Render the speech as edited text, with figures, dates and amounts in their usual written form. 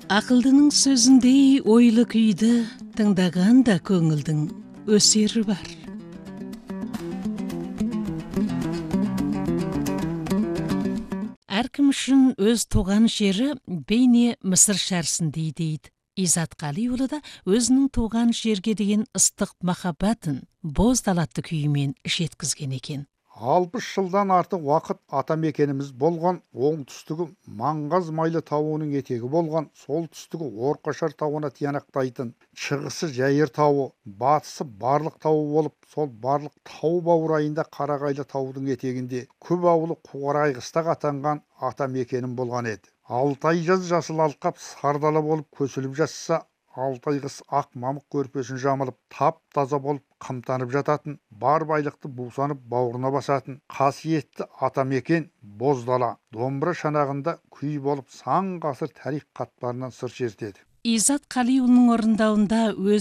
Ақылдының сөзіндей ойлы күйді тыңдағанда көңілдің өсері бар. Әркім үшін өз туған жері бейне Мысыр шәрісіндей дейді. Изат Қалиұлы да өзінің туған жерге деген ыстық махаббатын боздалатты күйімен жеткізген екен. 60 жылдан артық уақыт атамекеніміз болған, оңтүстігі Маңғаз майлы тауының етегі болған, солтүстігі Орқашар тауына тиянақтайтын, шығысы Жәйір тауы, батысы Барлық тауы болып, сол Барлық тау баурайында Қарағайлы таудың етегінде көп ауылы Қоңырайқыстақ атанған атамекенім болған еді. 6 ай жаз жасыл алқап сардала болып көсіліп жатса, 6 ай қыс ақ мамық көрпесін жамылып, тап-таза болып қымтанып жататын, бар байлықты бусанып бауырына басатын қасиетті атамекен Боздала домбыра шанағында күй болып сан ғасыр тарих қатпарынан сыр шертеді. Изат Қалиұлының орындауында өз